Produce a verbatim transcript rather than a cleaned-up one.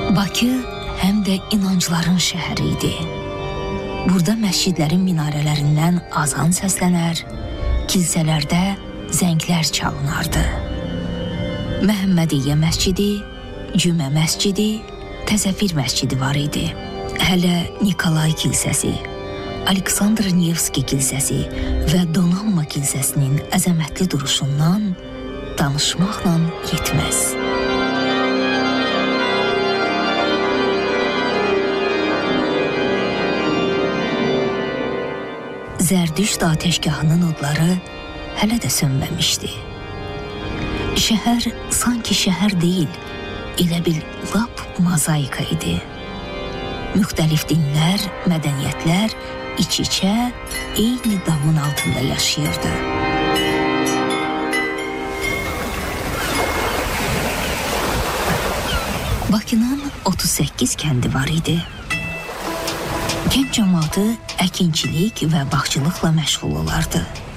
Bakı həm də inancların şəhəri idi. Burada məscidlərin minarələrindən azan səslənər, kilsələrdə zənglər çalınardı. Məhəmmədiyyə məscidi, Cümə məscidi, Təzəfir məscidi var idi. Hələ Nikolay kilsəsi, Aleksandr Nevski kilsəsi və Donanma kilsəsinin əzəmətli duruşundan danışmaqla yetməz. Zərdüşt atəşgahının odları hələ də sönməmişdi. Şəhər sanki şəhər deyil, elə bil lap mozaika idi. Müxtəlif dinlər, mədəniyyətlər iç-içə eyni damın altında yaşayırdı. Bakının otuz səkkiz kəndi var idi. Kənd cəmaatı əkinçilik və bağçılıqla məşğul olardı.